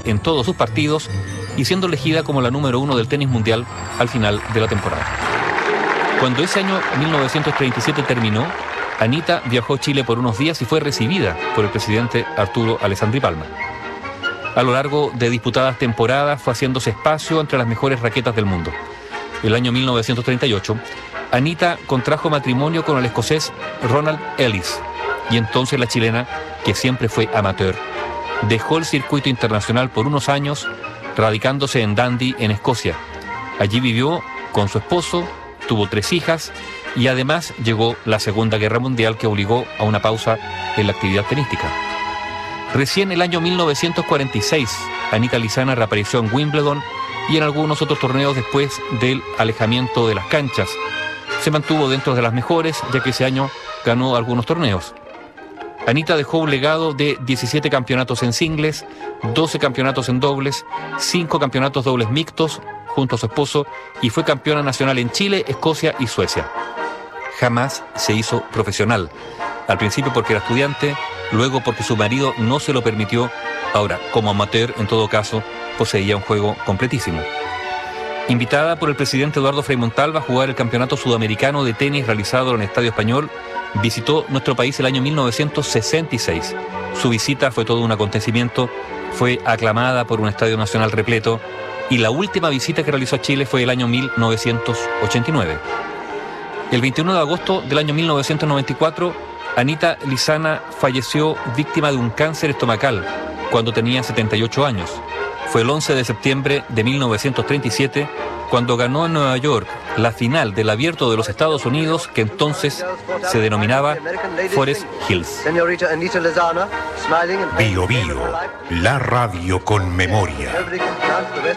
en todos sus partidos y siendo elegida como la número 1 del tenis mundial al final de la temporada. Cuando ese año 1937 terminó, Anita viajó a Chile por unos días y fue recibida por el presidente Arturo Alessandri Palma. A lo largo de disputadas temporadas fue haciéndose espacio entre las mejores raquetas del mundo. El año 1938, Anita contrajo matrimonio con el escocés Ronald Ellis, y entonces la chilena, que siempre fue amateur, dejó el circuito internacional por unos años, radicándose en Dundee, en Escocia. Allí vivió con su esposo, tuvo 3 hijas y además llegó la Segunda Guerra Mundial, que obligó a una pausa en la actividad tenística. Recién el año 1946, Anita Lizana reapareció en Wimbledon y en algunos otros torneos después del alejamiento de las canchas. Se mantuvo dentro de las mejores, ya que ese año ganó algunos torneos. Anita dejó un legado de 17 campeonatos en singles, 12 campeonatos en dobles, 5 campeonatos dobles mixtos junto a su esposo y fue campeona nacional en Chile, Escocia y Suecia. Jamás se hizo profesional. Al principio porque era estudiante, luego porque su marido no se lo permitió. Ahora, como amateur, en todo caso, poseía un juego completísimo. Invitada por el presidente Eduardo Frei Montalva a jugar el campeonato sudamericano de tenis realizado en el Estadio Español, visitó nuestro país el año 1966. Su visita fue todo un acontecimiento, fue aclamada por un estadio nacional repleto y la última visita que realizó a Chile fue el año 1989. El 21 de agosto del año 1994, Anita Lizana falleció víctima de un cáncer estomacal cuando tenía 78 años. Fue el 11 de septiembre de 1937 cuando ganó en Nueva York la final del Abierto de los Estados Unidos, que entonces se denominaba Forest Hills. Bio Bio, la radio con memoria.